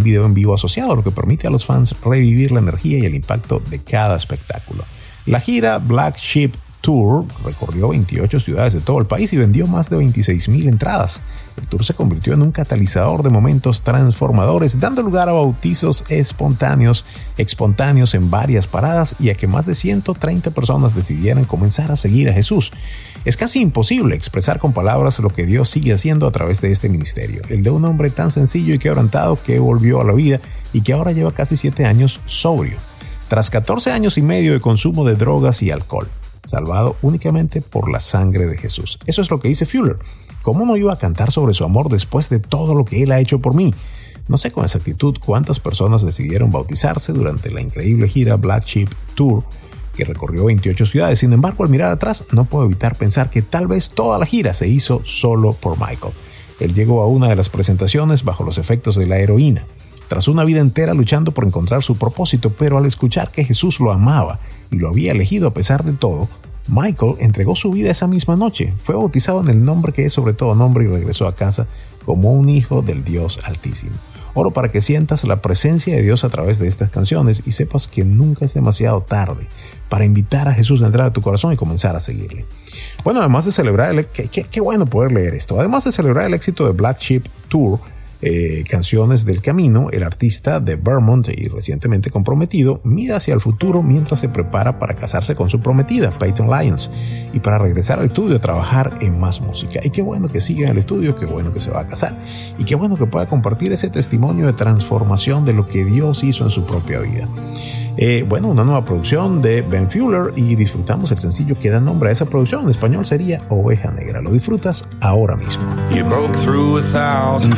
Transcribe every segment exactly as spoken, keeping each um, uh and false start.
video en vivo asociado, lo que permite a los fans revivir la energía y el impacto de cada espectáculo. La gira Black Sheep Tour recorrió veintiocho ciudades de todo el país y vendió más de veintiséis mil entradas. El tour se convirtió en un catalizador de momentos transformadores, dando lugar a bautizos espontáneos, espontáneos en varias paradas y a que más de ciento treinta personas decidieran comenzar a seguir a Jesús. Es casi imposible expresar con palabras lo que Dios sigue haciendo a través de este ministerio, el de un hombre tan sencillo y quebrantado que volvió a la vida y que ahora lleva casi siete años sobrio, tras catorce años y medio de consumo de drogas y alcohol, salvado únicamente por la sangre de Jesús. Eso es lo que dice Fuller. ¿Cómo no iba a cantar sobre su amor después de todo lo que Él ha hecho por mí? No sé con exactitud cuántas personas decidieron bautizarse durante la increíble gira Black Sheep Tour, que recorrió veintiocho ciudades. Sin embargo, al mirar atrás, no puedo evitar pensar que tal vez toda la gira se hizo solo por Michael. Él llegó a una de las presentaciones bajo los efectos de la heroína, tras una vida entera luchando por encontrar su propósito, pero al escuchar que Jesús lo amaba y lo había elegido a pesar de todo, Michael entregó su vida esa misma noche, fue bautizado en el nombre que es sobre todo nombre y regresó a casa como un hijo del Dios Altísimo. Oro para que sientas la presencia de Dios a través de estas canciones y sepas que nunca es demasiado tarde para invitar a Jesús a entrar a tu corazón y comenzar a seguirle. Bueno, además de celebrar, el, qué, qué, qué bueno poder leer esto, además de celebrar el éxito de Black Sheep Tour, Eh, Canciones del Camino, el artista de Vermont y recientemente comprometido, mira hacia el futuro mientras se prepara para casarse con su prometida, Peyton Lyons, y para regresar al estudio a trabajar en más música. Y qué bueno que siga en el estudio, qué bueno que se va a casar, y qué bueno que pueda compartir ese testimonio de transformación de lo que Dios hizo en su propia vida. Eh, bueno, una nueva producción de Ben Fuller y disfrutamos el sencillo que da nombre a esa producción. En español sería Oveja Negra. Lo disfrutas ahora mismo. You broke through a thousand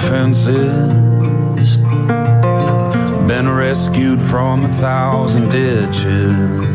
fences, been rescued from a thousand ditches.